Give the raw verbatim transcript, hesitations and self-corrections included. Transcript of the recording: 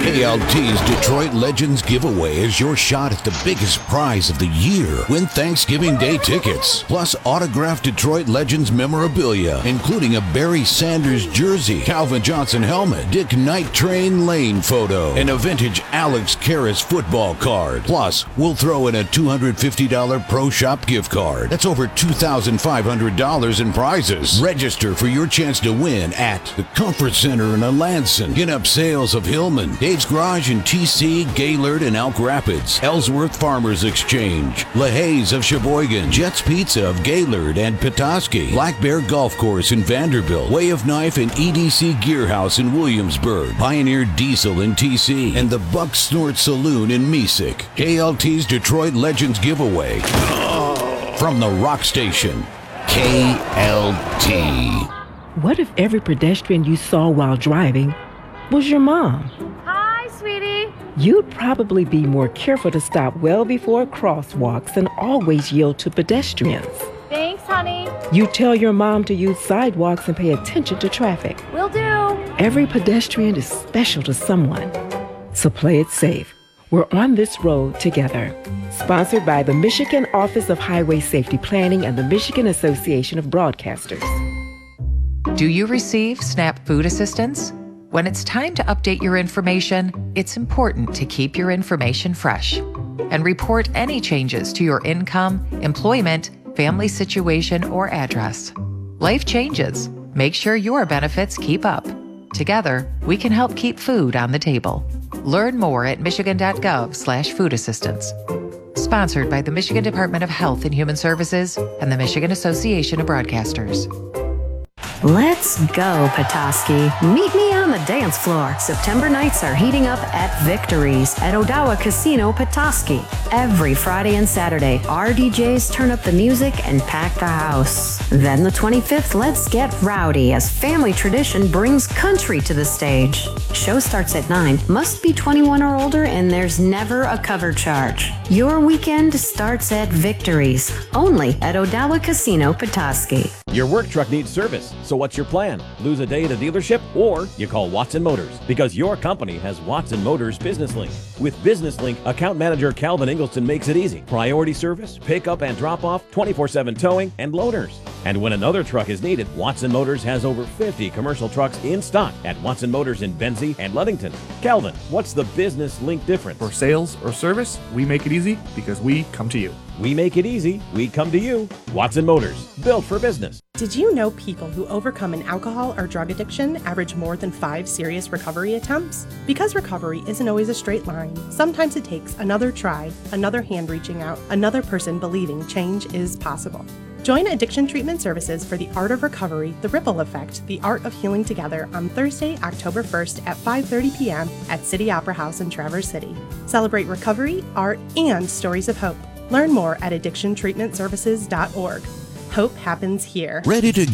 K L T's Detroit Legends giveaway is your shot at the biggest prize of the year. Win Thanksgiving Day tickets, plus autographed Detroit Legends memorabilia, including a Barry Sanders jersey, Calvin Johnson helmet, Dick Night Train Lane photo, and a vintage Alex Karras football card. Plus, we'll throw in a two hundred fifty dollars Pro Shop gift card. That's over two thousand five hundred dollars in prizes. Register for your chance to win at the Comfort Center in Alanson, Get-Up Sales of Hillman, Dave's Garage in T C, Gaylord and Elk Rapids, Ellsworth Farmers Exchange, LaHaye's of Sheboygan, Jets Pizza of Gaylord and Petoskey, Black Bear Golf Course in Vanderbilt, Way of Knife and E D C Gear House in Williamsburg, Pioneer Diesel in T C, and the Buck Snort Saloon in Mesick. K L T's Detroit Legends giveaway from the Rock Station, K L T. What if every pedestrian you saw while driving was your mom? Hi, sweetie. You'd probably be more careful to stop well before crosswalks and always yield to pedestrians. Thanks, honey. You tell your mom to use sidewalks and pay attention to traffic. Will do. Every pedestrian is special to someone. So play it safe. We're on this road together. Sponsored by the Michigan Office of Highway Safety Planning and the Michigan Association of Broadcasters. Do you receive SNAP food assistance? When it's time to update your information, it's important to keep your information fresh and report any changes to your income, employment, family situation, or address. Life changes. Make sure your benefits keep up. Together, we can help keep food on the table. Learn more at michigan.gov slash food assistance. Sponsored by the Michigan Department of Health and Human Services and the Michigan Association of Broadcasters. Let's go, Petoskey. Meet me on the dance floor. September nights are heating up at Victories at Odawa Casino, Petoskey. Every Friday and Saturday, our D Js turn up the music and pack the house. Then the twenty-fifth, let's get rowdy as family tradition brings country to the stage. Show starts at nine, must be twenty-one or older, and there's never a cover charge. Your weekend starts at Victories, only at Odawa Casino, Petoskey. Your work truck needs service, so what's your plan? Lose a day at a dealership, or you call Watson Motors, because your company has Watson Motors Business Link. With Business Link, account manager Calvin Ingleton makes it easy. Priority service, pickup and drop off, twenty-four seven towing, and loaners. And when another truck is needed, Watson Motors has over fifty commercial trucks in stock at Watson Motors in Benzie and Ludington. Calvin, what's the Business Link difference? For sales or service, we make it easy because we come to you. We make it easy. We come to you. Watson Motors, built for business. Did you know people who overcome an alcohol or drug addiction average more than five serious recovery attempts? Because recovery isn't always a straight line, sometimes it takes another try, another hand reaching out, another person believing change is possible. Join Addiction Treatment Services for the Art of Recovery, The Ripple Effect, The Art of Healing Together on Thursday, October first at five thirty p.m. at City Opera House in Traverse City. Celebrate recovery, art, and stories of hope. Learn more at addiction treatment services dot org. Hope happens here. Ready to